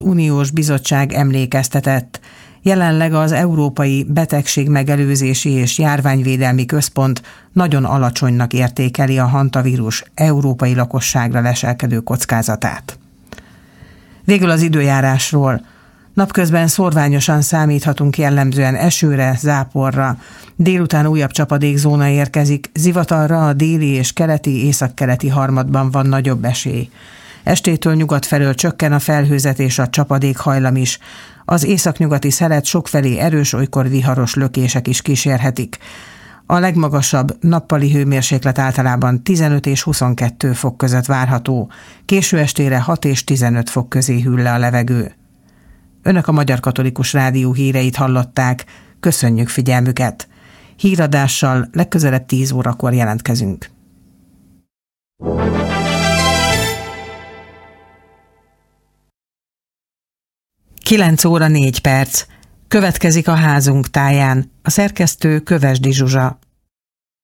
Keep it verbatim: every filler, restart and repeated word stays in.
Uniós Bizottság emlékeztetett. Jelenleg az Európai Betegségmegelőzési és Járványvédelmi Központ nagyon alacsonynak értékeli a hantavírus európai lakosságra leselkedő kockázatát. Végül az időjárásról. Napközben szórványosan számíthatunk jellemzően esőre, záporra. Délután újabb csapadékzóna érkezik, zivatarra a déli és keleti, északkeleti harmadban van nagyobb esély. Estétől nyugat felől csökken a felhőzet és a csapadékhajlam is. Az északnyugati szelet sokfelé erős, olykor viharos lökések is kísérhetik. A legmagasabb nappali hőmérséklet általában tizenöt és huszonkettő fok között várható. Késő estére hat és tizenöt fok közé hűl le a levegő. Önök a Magyar Katolikus Rádió híreit hallották. Köszönjük figyelmüket! Híradással legközelebb tíz órakor jelentkezünk. kilenc óra négy perc. Következik a Házunk táján. A szerkesztő Kövesdi Zsuzsa.